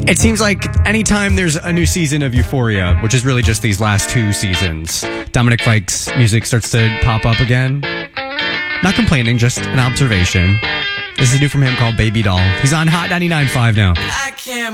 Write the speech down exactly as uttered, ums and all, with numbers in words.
It seems like anytime there's a new season of Euphoria, which is really just these last two seasons, Dominic Fike's music starts to pop up again. Not complaining, just an observation. This is new from him called Baby Doll. He's on Hot ninety-nine point five now. I can't